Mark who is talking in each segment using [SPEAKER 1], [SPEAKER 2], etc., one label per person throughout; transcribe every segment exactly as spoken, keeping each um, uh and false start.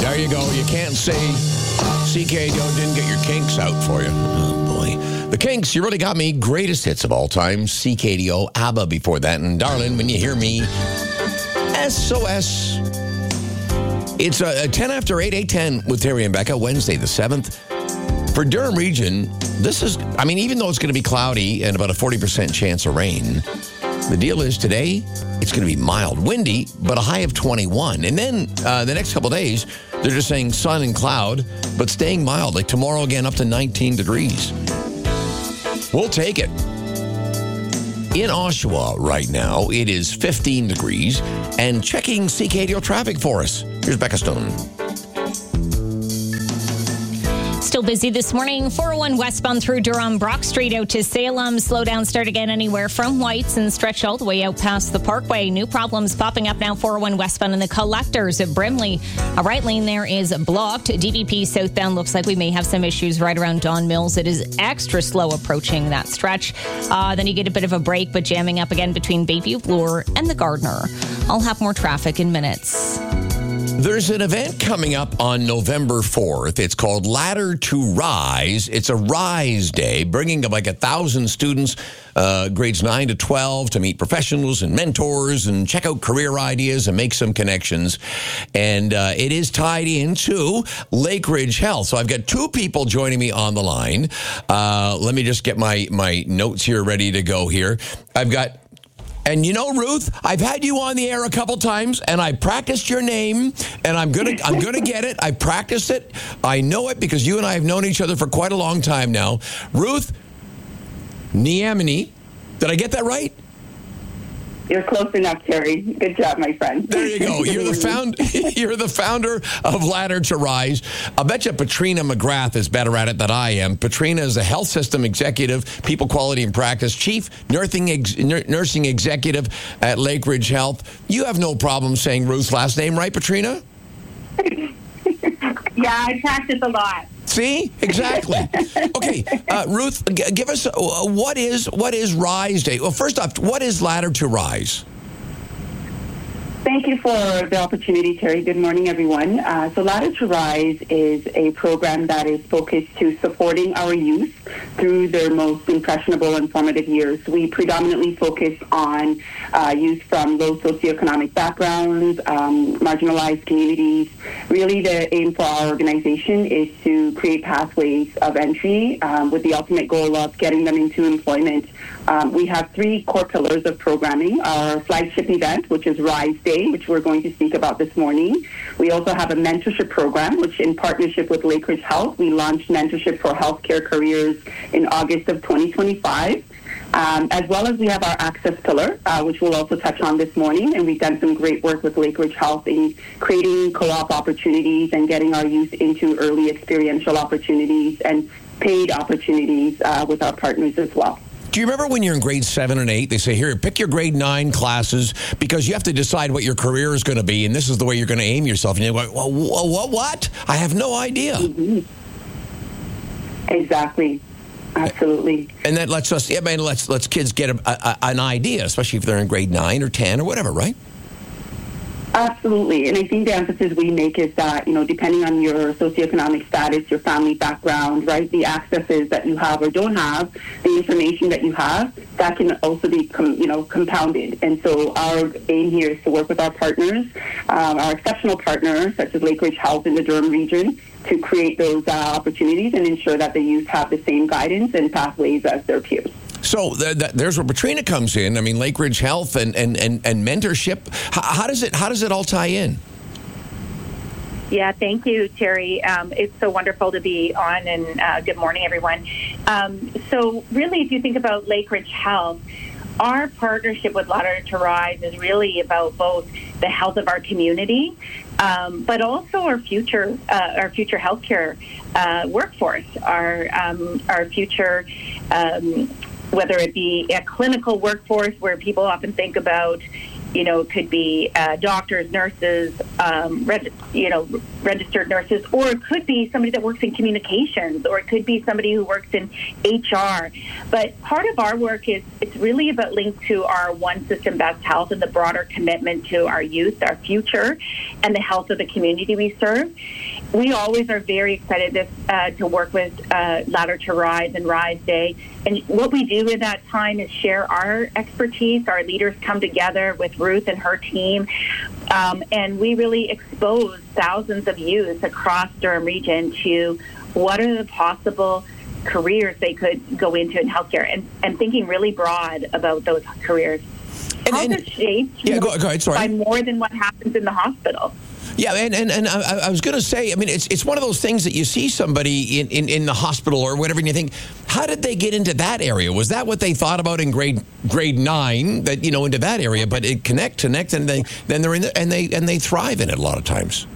[SPEAKER 1] There you go. You can't say C K D O didn't get your Kinks out for you. Oh, boy. The Kinks, you really got me. Greatest hits of all time. C K D O, ABBA before that. And darling, when you hear me, S O S. It's uh, ten after eight, eight ten with Terry and Becca, Wednesday the seventh. For Durham region, this is, I mean, even though it's going to be cloudy and about a forty percent chance of rain, the deal is today, it's going to be mild, windy, but a high of twenty-one. And then uh, the next couple days, they're just saying sun and cloud, but staying mild. Like tomorrow again, up to nineteen degrees. We'll take it. In Oshawa right now, it is fifteen degrees. And checking C K D O traffic for us, here's Becca Stone.
[SPEAKER 2] Still busy this morning. four oh one westbound through Durham, Brock Street out to Salem. Slow down, start again anywhere from Whites and stretch all the way out past the Parkway. New problems popping up now. four oh one westbound in the collectors at Brimley. A right lane there is blocked. D V P southbound looks like we may have some issues right around Don Mills. It is extra slow approaching that stretch. Uh, then you get a bit of a break, but jamming up again between Bayview Bloor and the Gardner. I'll have more traffic in minutes.
[SPEAKER 1] There's an event coming up on November fourth. It's called Ladder to Rise. It's a Rise Day, bringing like a thousand students, uh, grades nine to twelve, to meet professionals and mentors and check out career ideas and make some connections. And uh, it is tied into Lakeridge Health. So I've got two people joining me on the line. Uh, let me just get my, my notes here ready to go here. I've got... And you know, Ruth, I've had you on the air a couple times, and I practiced your name, and I'm gonna I'm gonna get it. I practiced it. I know it because you and I have known each other for quite a long time now. Ruth Niamini, did I get that right?
[SPEAKER 3] You're close enough, Terry. Good job, my friend.
[SPEAKER 1] There you go. You're the found. You're the founder of Ladder to Rise. I bet you Patrina McGrath is better at it than I am. Patrina is a health system executive, people quality and practice, chief nursing ex, nursing executive at Lakeridge Health. You have no problem saying Ruth's last name, right, Patrina?
[SPEAKER 3] Yeah, I practice a lot.
[SPEAKER 1] See? Exactly. Okay, uh, Ruth, g- give us, uh, what is what is Rise Day? Well, first off, what is Ladder to Rise?
[SPEAKER 3] Thank you for the opportunity, Terry. Good morning, everyone. Uh, so Ladder to Rise is a program that is focused to supporting our youth through their most impressionable and formative years. We predominantly focus on uh, youth from low socioeconomic backgrounds, um, marginalized communities. Really, the aim for our organization is to create pathways of entry um, with the ultimate goal of getting them into employment. Um, we have three core pillars of programming. Our flagship event, which is Rise Day, which we're going to speak about this morning. We also have a mentorship program, which in partnership with Lakeridge Health, we launched mentorship for healthcare careers in August of twenty twenty-five. Um, as well as we have our access pillar, uh, which we'll also touch on this morning. And we've done some great work with Lakeridge Health in creating co-op opportunities and getting our youth into early experiential opportunities and paid opportunities uh, with our partners as well.
[SPEAKER 1] Do you remember when you're in grade seven and eight, they say, here, pick your grade nine classes because you have to decide what your career is going to be, and this is the way you're going to aim yourself. And you're like, well, what, what? I have no idea.
[SPEAKER 3] Mm-hmm. Exactly. Absolutely.
[SPEAKER 1] And that lets us, I mean, let's, let's kids get a, a, an idea, especially if they're in grade nine or ten or whatever, right?
[SPEAKER 3] Absolutely. And I think the emphasis we make is that, you know, depending on your socioeconomic status, your family background, right, the accesses that you have or don't have, the information that you have, that can also be, com- you know, compounded. And so our aim here is to work with our partners, um, our exceptional partners, such as Lakeridge Health in the Durham region, to create those uh, opportunities and ensure that the youth have the same guidance and pathways as their peers.
[SPEAKER 1] So th- th- there's where Patrina comes in. I mean, Lakeridge Health and, and, and, and mentorship. H- how does it how does it all tie in?
[SPEAKER 4] Yeah, thank you, Terry. Um, it's so wonderful to be on, and uh, good morning, everyone. Um, so really, if you think about Lakeridge Health, our partnership with Ladder to Rise is really about both the health of our community, um, but also our future, uh, our future healthcare uh, workforce, our um, our future. Um, whether it be a clinical workforce where people often think about you know, it could be uh, doctors, nurses, um, reg- you know, registered nurses, or it could be somebody that works in communications, or it could be somebody who works in H R. But part of our work is it's really about linked to our One System Best Health and the broader commitment to our youth, our future, and the health of the community we serve. We always are very excited to, uh, to work with uh, Ladder to Rise and Rise Day. And what we do in that time is share our expertise. Our leaders come together with Ruth and her team, um, and we really expose thousands of youth across Durham region to what are the possible careers they could go into in healthcare, and, and thinking really broad about those careers.
[SPEAKER 1] And,
[SPEAKER 4] Health
[SPEAKER 1] and,
[SPEAKER 4] is shaped
[SPEAKER 1] yeah, go, go ahead, sorry.
[SPEAKER 4] by more than what happens in the hospital.
[SPEAKER 1] Yeah, and, and, and I, I was going to say, I mean, it's it's one of those things that you see somebody in, in, in the hospital or whatever, and you think, how did they get into that area? Was that what they thought about in grade grade nine? That, you know, into that area, but it connect connect, and they then they're in the, and they and they thrive in it a lot of times.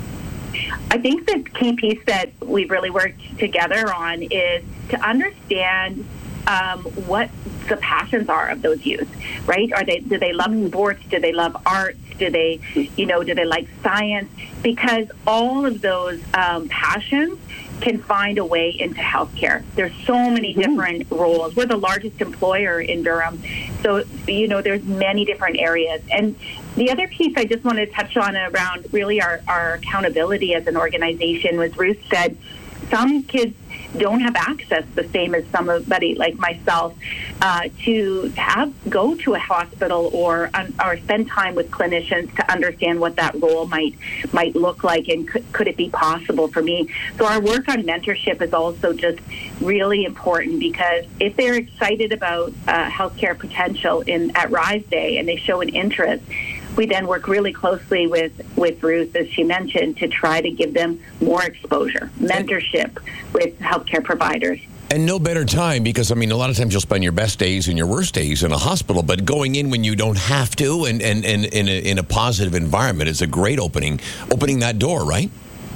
[SPEAKER 4] I think the key piece that we've really worked together on is to understand um, what the passions are of those youth, right? Are they, do they love sports? Do they love arts? Do they, you know, do they like science? Because all of those um, passions can find a way into healthcare. There's so many different roles. We're the largest employer in Durham. So, you know, there's many different areas. And the other piece I just want to touch on around really our, our accountability as an organization was Ruth said, some kids don't have access the same as somebody like myself uh, to have go to a hospital or um, or spend time with clinicians to understand what that role might might look like, and could, could it be possible for me. So our work on mentorship is also just really important, because if they're excited about uh, healthcare potential in at Rise Day and they show an interest, we then work really closely with, with Ruth, as she mentioned, to try to give them more exposure, mentorship with healthcare providers.
[SPEAKER 1] And no better time, because, I mean, a lot of times you'll spend your best days and your worst days in a hospital, but going in when you don't have to and, and, and in, a, in a positive environment is a great opening, opening that door, right?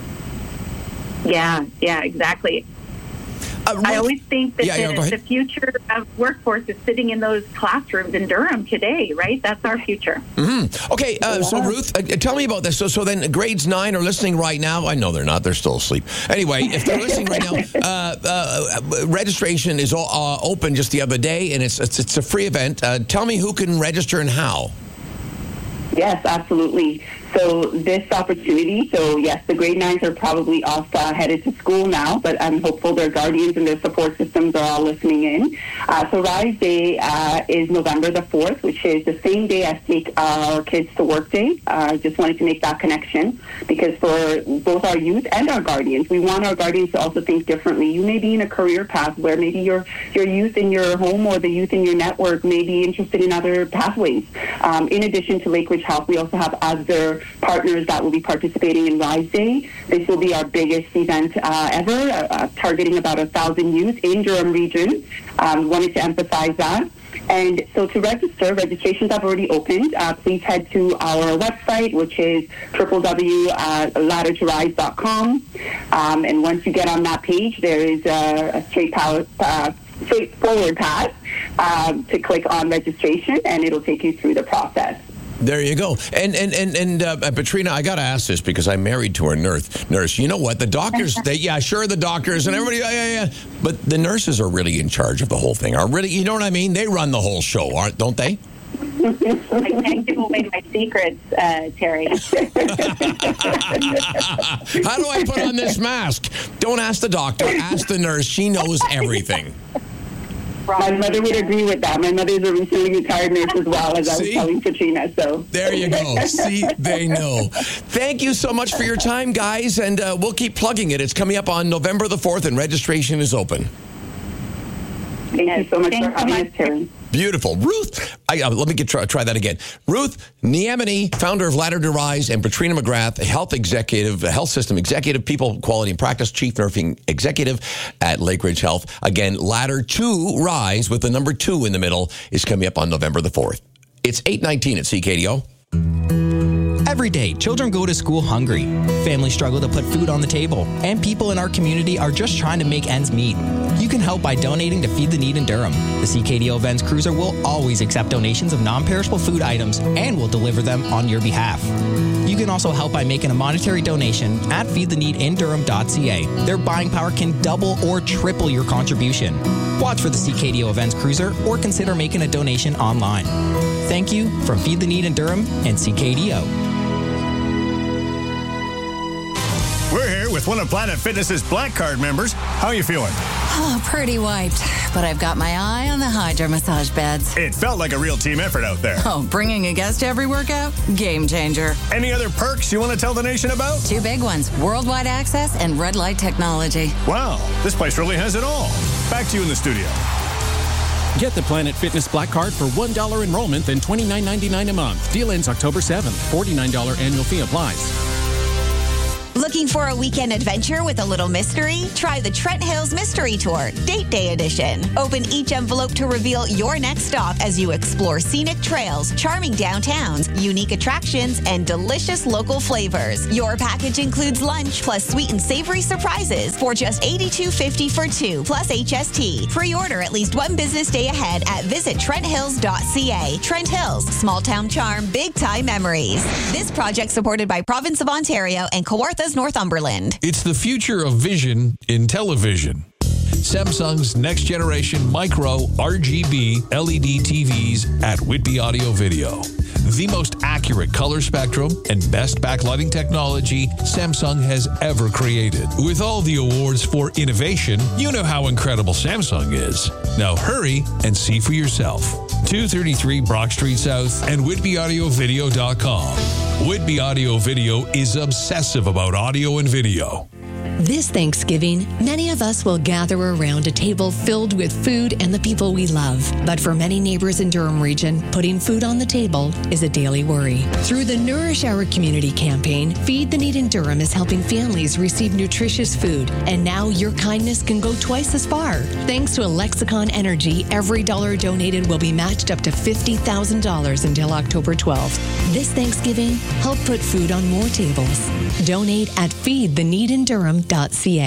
[SPEAKER 4] Yeah, yeah, exactly. Uh, Ruth, I always think that
[SPEAKER 1] yeah,
[SPEAKER 4] the,
[SPEAKER 1] yeah,
[SPEAKER 4] the future of workforce is sitting in those classrooms in Durham today, right? That's our future.
[SPEAKER 1] Mm-hmm. Okay, uh, so Ruth, uh, tell me about this. So, so then grades nine are listening right now. I know they're not; they're still asleep. Anyway, if they're listening right now, uh, uh, registration is all, uh, open just the other day, and it's it's, it's a free event. Uh, tell me who can register and how.
[SPEAKER 3] Yes, absolutely. So this opportunity, so yes, the grade nines are probably off uh, headed to school now, but I'm hopeful their guardians and their support systems are all listening in. Uh, so Rise Day uh, is November the fourth, which is the same day as Take Our Kids to Work Day. I uh, just wanted to make that connection, because for both our youth and our guardians, we want our guardians to also think differently. You may be in a career path where maybe your, your youth in your home or the youth in your network may be interested in other pathways. Um, in addition to Lakeridge Health, we also have other partners that will be participating in Rise Day. This will be our biggest event uh, ever, uh, targeting about a thousand youth in Durham region. Um, wanted to emphasize that. And so to register, registrations have already opened. Uh, please head to our website, which is w w w dot ladder to rise dot com. Um, and once you get on that page, there is a, a straight power, uh, straightforward path um, to click on registration, and it'll take you through the process.
[SPEAKER 1] There you go. And and and and uh, Patrina, I got to ask this because I'm married to a nurse. Nurse, you know what? The doctors, they yeah, sure, the doctors and everybody, yeah, yeah, yeah. But the nurses are really in charge of the whole thing. Are really, you know what I mean? They run the whole show, aren't? Don't they?
[SPEAKER 4] I can't give away my secrets, uh, Terry.
[SPEAKER 1] How do I put on this mask? Don't ask the doctor. Ask the nurse. She knows everything.
[SPEAKER 3] My mother would agree with that. My mother is a recently retired nurse as well, as I was telling Katrina. So
[SPEAKER 1] there you go. See, they know. Thank you so much for your time, guys, and uh, we'll keep plugging it. It's coming up on November the fourth, and registration is open.
[SPEAKER 3] Thank yes. you so much Thanks for having so much. us, Terry.
[SPEAKER 1] Beautiful. Ruth, I, uh, let me get try, try that again. Ruth Niemini, founder of Ladder to Rise, and Patrina McGrath, health executive, health system executive, people, quality and practice, chief nursing executive at Lakeridge Health. Again, Ladder to Rise with the number two in the middle is coming up on November the fourth. It's eight nineteen at C K D O.
[SPEAKER 5] Every day, children go to school hungry. Families struggle to put food on the table, and people in our community are just trying to make ends meet. You can help by donating to Feed the Need in Durham. The C K D O Vents Cruiser will always accept donations of non-perishable food items and will deliver them on your behalf. You can also help by making a monetary donation at feed the need in durham dot c a. Their buying power can double or triple your contribution. Watch for the C K D O Events Cruiser or consider making a donation online. Thank you from Feed the Need in Durham and C K D O.
[SPEAKER 6] We're here with one of Planet Fitness's Black Card members. How are you feeling?
[SPEAKER 7] Oh, pretty wiped. But I've got my eye on the Hydra massage beds.
[SPEAKER 6] It felt like a real team effort out there.
[SPEAKER 7] Oh, bringing a guest to every workout? Game changer.
[SPEAKER 6] Any other perks you want to tell the nation about?
[SPEAKER 7] Two big ones, worldwide access and red light technology.
[SPEAKER 6] Wow, this place really has it all. Back to you in the studio.
[SPEAKER 8] Get the Planet Fitness Black Card for one dollar enrollment, then twenty-nine ninety-nine a month. Deal ends October seventh. forty-nine dollars annual fee applies.
[SPEAKER 9] Looking for a weekend adventure with a little mystery? Try the Trent Hills Mystery Tour, Date Day Edition. Open each envelope to reveal your next stop as you explore scenic trails, charming downtowns, unique attractions, and delicious local flavors. Your package includes lunch plus sweet and savory surprises for just eighty-two fifty for two, plus H S T. Pre-order at least one business day ahead at visit trent hills dot c a. Trent Hills, small town charm, big time memories. This project supported by Province of Ontario and Kawartha's Northumberland.
[SPEAKER 10] It's the future of vision in television. Samsung's next generation micro R G B L E D T Vs at Whitby Audio Video. The most accurate color spectrum and best backlighting technology Samsung has ever created. With all the awards for innovation, you know how incredible Samsung is. Now hurry and see for yourself. two thirty-three Brock Street South and whitby audio video dot com. Whitby Audio Video is obsessive about audio and video.
[SPEAKER 11] This Thanksgiving, many of us will gather around a table filled with food and the people we love. But for many neighbors in Durham region, putting food on the table is a daily worry. Through the Nourish Our Community campaign, Feed the Need in Durham is helping families receive nutritious food. And now your kindness can go twice as far. Thanks to Lexicon Energy, every dollar donated will be matched up to fifty thousand dollars until October twelfth. This Thanksgiving, help put food on more tables. Donate at feed the need in durham dot c a.